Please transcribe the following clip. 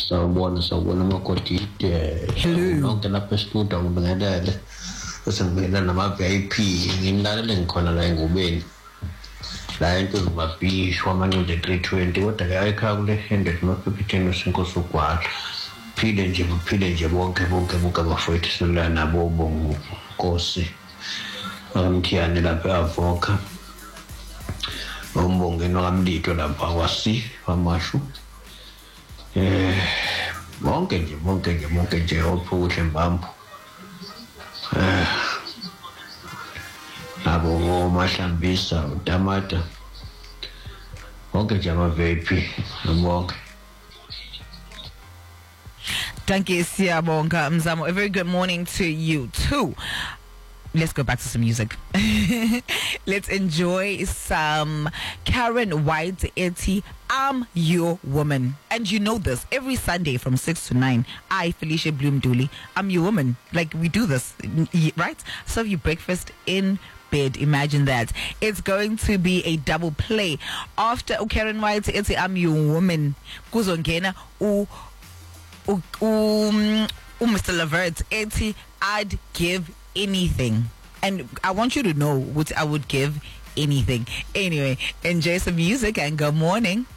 Sawubona makoti. Hello. Nonke lapha estudio ngibingelele. Bese ngibingelela nama-VIP ngimlalele ngikhona la engubeni. La into zimabhisho amanyude 320 kodwa ke ayikhaya kule 100 no-50 wesinkosi ugwala. Phile nje bonke abafowethu silula nabo bonke Nkosi. Ngamthiyane lapha avoka. Umbongeni wakamlito lapha kwasi kwamashu. Bonke nje ophuhle mbambo. Abo ngomahlambisa utamata. Bonke nje ama-VIP bonke. Thank you, Siyabonga Mzamo. A very good morning to you too. Let's go back to some music. Let's enjoy some Karen White Etty, I'm Your Woman. And you know this, every Sunday from 6 to 9, I, Felicia Bloom Dooley, I'm your woman. Like, we do this, right? Serve you breakfast in bed. Imagine that. It's going to be a double play. After Karen White Etty, I'm Your Woman, kuzongena Mr. Lavert Etty, I'd give anything. And I want you to know what I would give anything. Anyway, enjoy some music and good morning.